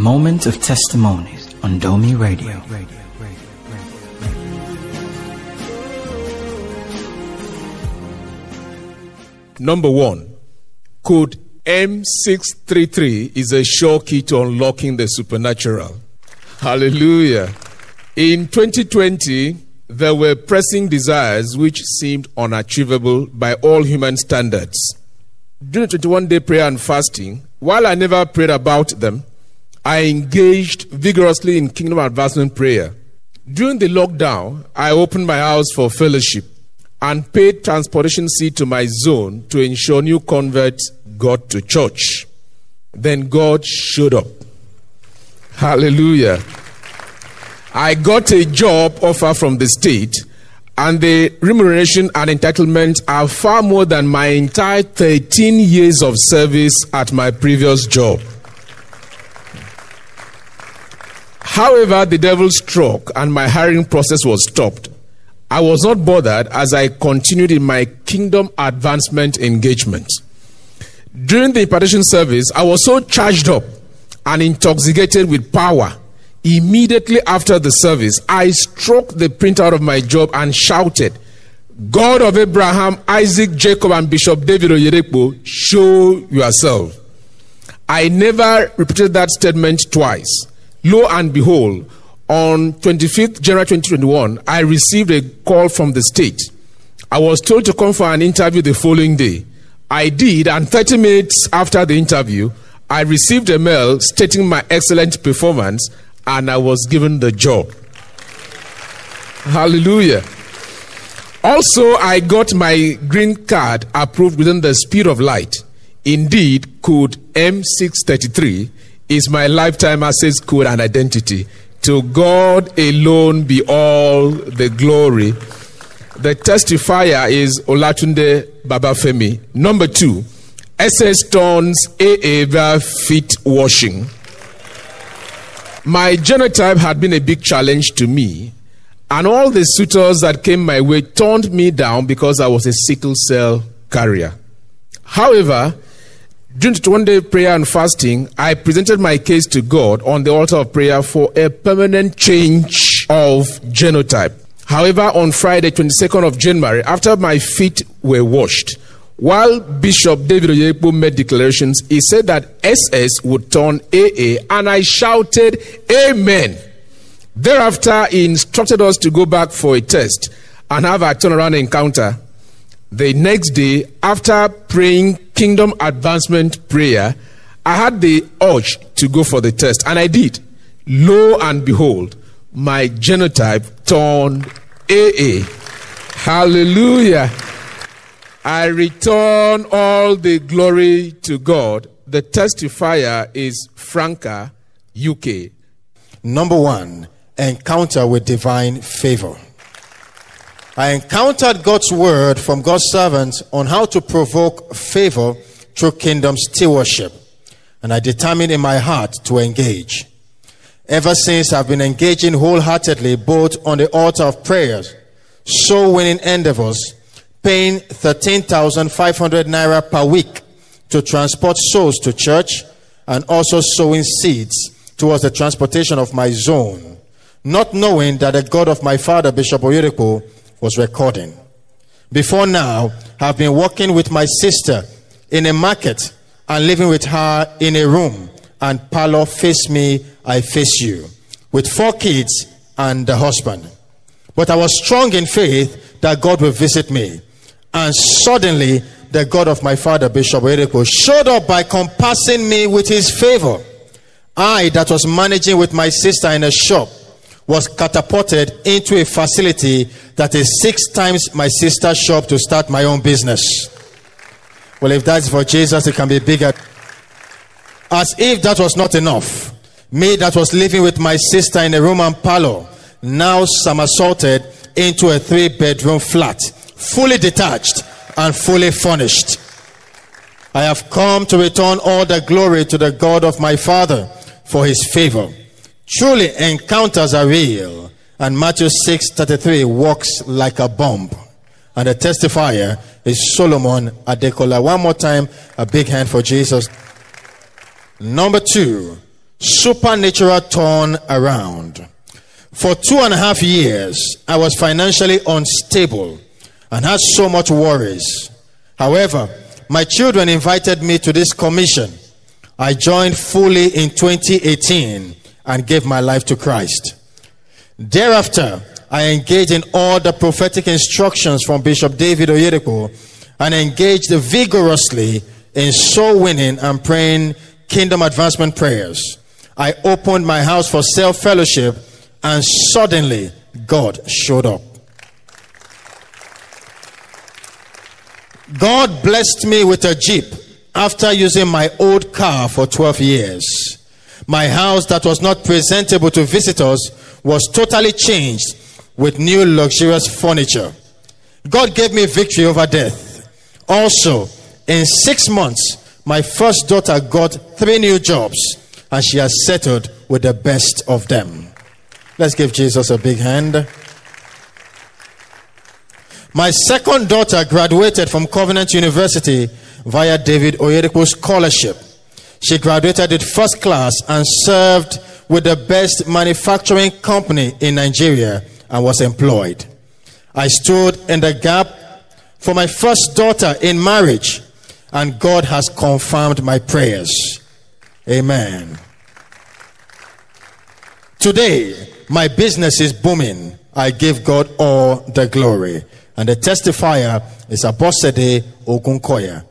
Moment of Testimony on Domi Radio. Number 1, code M633 is a sure key to unlocking the supernatural. Hallelujah. In 2020, there were pressing desires which seemed unachievable by all human standards. During the 21-day prayer and fasting, while I never prayed about them, I engaged vigorously in kingdom advancement prayer. During the lockdown, I opened my house for fellowship and paid transportation seat to my zone to ensure new converts got to church. Then God showed up. Hallelujah. I got a job offer from the state, and the remuneration and entitlement are far more than my entire 13 years of service at my previous job. However, the devil struck and my hiring process was stopped. I was not bothered as I continued in my kingdom advancement engagement. During the impartation service, I was so charged up and intoxicated with power. Immediately after the service, I struck the printout of my job and shouted, "God of Abraham, Isaac, Jacob, and Bishop David Oyedepo, show yourself." I never repeated that statement twice. Lo and behold, on 25th January 2021, I received a call from the state. I was told to come for an interview the following day. I did, and 30 minutes after the interview, I received a mail stating my excellent performance, and I was given the job. Hallelujah. Also, I got my green card approved within the speed of light. Indeed, code M633 is my lifetime access code and identity. To God alone be all the glory. The testifier is Olatunde Babafemi. Number 2, SS turns AA via feet washing. My genotype had been a big challenge to me, and all the suitors that came my way turned me down because I was a sickle cell carrier. However, during the 21-day prayer and fasting, I presented my case to God on the altar of prayer for a permanent change of genotype. However, on Friday, 22nd of January, after my feet were washed, while Bishop David Oyedepo made declarations, he said that SS would turn AA, and I shouted, "Amen." Thereafter, he instructed us to go back for a test and have a turnaround encounter. The next day, after praying kingdom advancement prayer, I had the urge to go for the test, and I did. Lo and behold, my genotype turned AA. Hallelujah. I return all the glory to God. The testifier is Franca, UK. Number 1, encounter with divine favor. I encountered God's word from God's servants on how to provoke favor through kingdom stewardship, and I determined in my heart to engage. Ever since, I've been engaging wholeheartedly both on the altar of prayers, soul-winning endeavors, paying 13,500 naira per week to transport souls to church, and also sowing seeds towards the transportation of my zone, not knowing that the God of my father, Bishop Oyedepo, was recording. Before now, I've been working with my sister in a market and living with her in a room, and parlor, face me, I face you, with 4 kids and a husband. But I was strong in faith that God will visit me, and suddenly the God of my father, Bishop Oyedepo, showed up by compassing me with his favor. I, that was managing with my sister in a shop, was catapulted into a facility that is 6 times my sister's shop to start my own business. Well, if that's for Jesus, it can be bigger. As if that was not enough, me that was living with my sister in a room and parlor, now somersaulted into a 3-bedroom flat, fully detached and fully furnished. I have come to return all the glory to the God of my father for his favor. Truly, encounters are real, and Matthew 6:33 walks like a bomb. And the testifier is Solomon Adekola. One more time, a big hand for Jesus. Number 2, Supernatural turn around. For 2.5 years, I was financially unstable and had so much worries. However, my children invited me to this commission. I joined fully in 2018 and gave my life to Christ. Thereafter, I engaged in all the prophetic instructions from Bishop David Oyedepo and engaged vigorously in soul winning and praying kingdom advancement prayers. I opened my house for self-fellowship, and suddenly God showed up. God blessed me with a Jeep after using my old car for 12 years. My house that was not presentable to visitors was totally changed with new luxurious furniture. God gave me victory over death. Also, in 6 months, my first daughter got 3 new jobs, and she has settled with the best of them. Let's give Jesus a big hand. My second daughter graduated from Covenant University via David Oyedepo scholarship. She graduated with first class and served with the best manufacturing company in Nigeria and was employed. I stood in the gap for my first daughter in marriage, and God has confirmed my prayers. Amen. Today, my business is booming. I give God all the glory. And the testifier is Abosede Ogunkoya.